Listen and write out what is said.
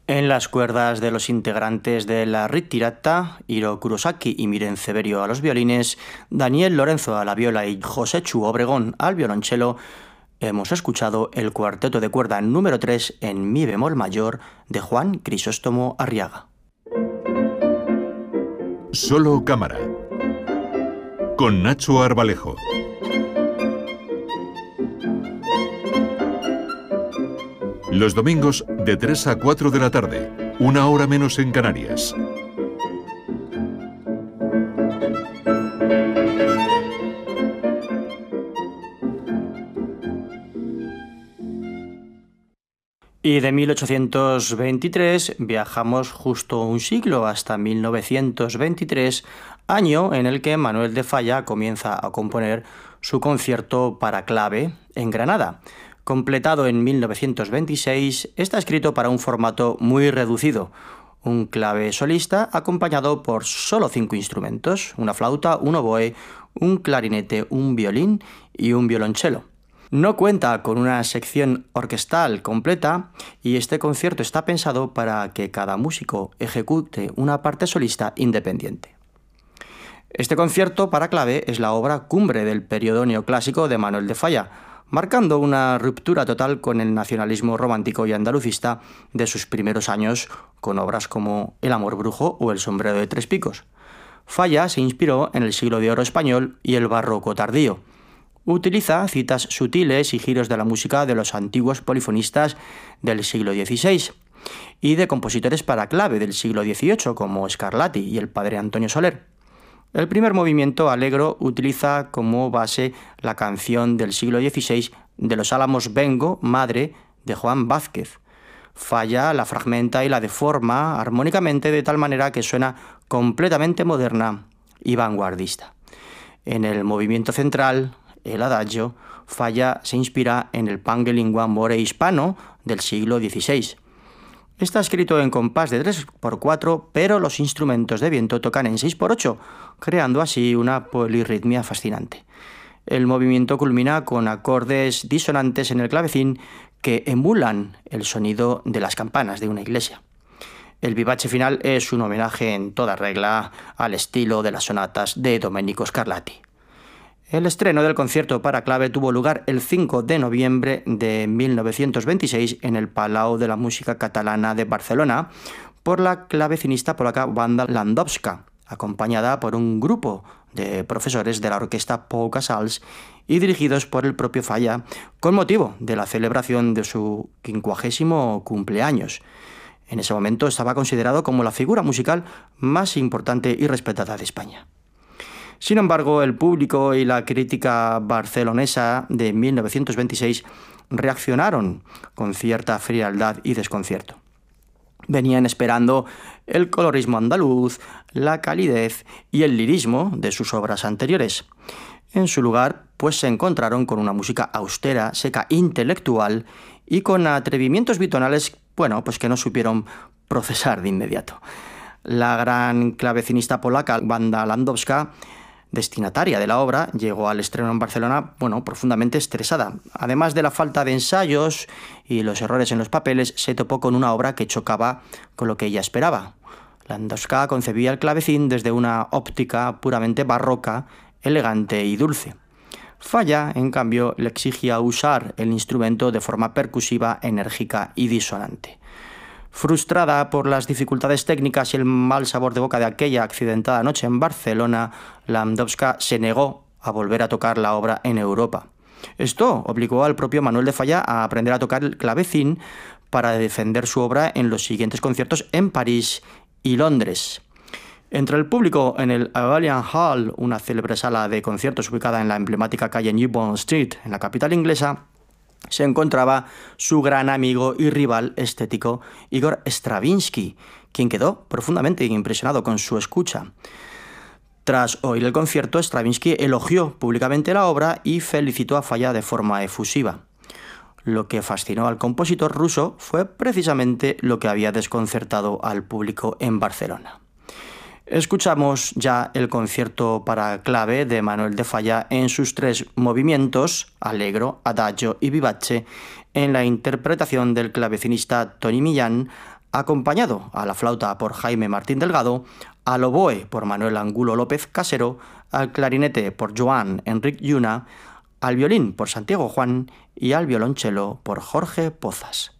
En las cuerdas de los integrantes de la Ritirata, Hiro Kurosaki y Miren Severio a los violines, Daniel Lorenzo a la viola y José Chu Obregón al violonchelo, hemos escuchado el cuarteto de cuerda número 3 en mi bemol mayor de Juan Crisóstomo Arriaga. Solo cámara, con Nacho Arbalejo. Los domingos de 3 a 4 de la tarde, 1 hora menos en Canarias. Y de 1823 viajamos justo un siglo hasta 1923, año en el que Manuel de Falla comienza a componer su concierto para clave en Granada. Completado en 1926, está escrito para un formato muy reducido, un clave solista acompañado por solo 5 instrumentos, una flauta, un oboe, un clarinete, un violín y un violonchelo. No cuenta con una sección orquestal completa y este concierto está pensado para que cada músico ejecute una parte solista independiente. Este concierto para clave es la obra cumbre del periodo neoclásico de Manuel de Falla, marcando una ruptura total con el nacionalismo romántico y andalucista de sus primeros años, con obras como El amor brujo o El sombrero de 3 picos. Falla se inspiró en el siglo de oro español y el barroco tardío. Utiliza citas sutiles y giros de la música de los antiguos polifonistas del siglo XVI y de compositores para clave del siglo XVIII como Scarlatti y el padre Antonio Soler. El primer movimiento, Allegro, utiliza como base la canción del siglo XVI de los Álamos Vengo, Madre, de Juan Vázquez. Falla la fragmenta y la deforma armónicamente de tal manera que suena completamente moderna y vanguardista. En el movimiento central, el adagio, Falla se inspira en el pange lingua more hispano del siglo XVI. Está escrito en compás de 3/4, pero los instrumentos de viento tocan en 6/8, creando así una polirritmia fascinante. El movimiento culmina con acordes disonantes en el clavecín que emulan el sonido de las campanas de una iglesia. El vivace final es un homenaje en toda regla al estilo de las sonatas de Domenico Scarlatti. El estreno del concierto para clave tuvo lugar el 5 de noviembre de 1926 en el Palau de la Música Catalana de Barcelona por la clavecinista polaca Wanda Landowska, acompañada por un grupo de profesores de la orquesta Pau Casals y dirigidos por el propio Falla con motivo de la celebración de su 50º cumpleaños. En ese momento estaba considerado como la figura musical más importante y respetada de España. Sin embargo, el público y la crítica barcelonesa de 1926 reaccionaron con cierta frialdad y desconcierto. Venían esperando el colorismo andaluz, la calidez y el lirismo de sus obras anteriores. En su lugar, pues se encontraron con una música austera, seca, intelectual y con atrevimientos bitonales, pues que no supieron procesar de inmediato. La gran clavecinista polaca Wanda Landowska, destinataria de la obra, llegó al estreno en Barcelona, profundamente estresada. Además de la falta de ensayos y los errores en los papeles, se topó con una obra que chocaba con lo que ella esperaba. Landowska concebía el clavecín desde una óptica puramente barroca, elegante y dulce. Falla, en cambio, le exigía usar el instrumento de forma percusiva, enérgica y disonante. Frustrada por las dificultades técnicas y el mal sabor de boca de aquella accidentada noche en Barcelona, Landowska se negó a volver a tocar la obra en Europa. Esto obligó al propio Manuel de Falla a aprender a tocar el clavecín para defender su obra en los siguientes conciertos en París y Londres. Entre el público en el Avalian Hall, una célebre sala de conciertos ubicada en la emblemática calle New Bond Street, en la capital inglesa, se encontraba su gran amigo y rival estético Igor Stravinsky, quien quedó profundamente impresionado con su escucha. Tras oír el concierto, Stravinsky elogió públicamente la obra y felicitó a Falla de forma efusiva. Lo que fascinó al compositor ruso fue precisamente lo que había desconcertado al público en Barcelona. Escuchamos ya el concierto para clave de Manuel de Falla en sus 3 movimientos, Allegro, Adagio y Vivace, en la interpretación del clavecinista Tony Millán, acompañado a la flauta por Jaime Martín Delgado, al oboe por Manuel Angulo López Casero, al clarinete por Joan Enric Lluna, al violín por Santiago Juan y al violonchelo por Jorge Pozas.